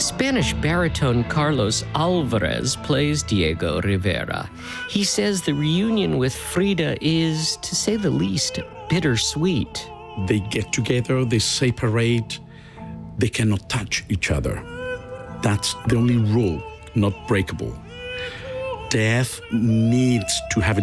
Spanish baritone Carlos Alvarez plays Diego Rivera. He says the reunion with Frida is, to say the least, bittersweet. They get together, they separate, they cannot touch each other. That's the only rule, not breakable. Death needs to have a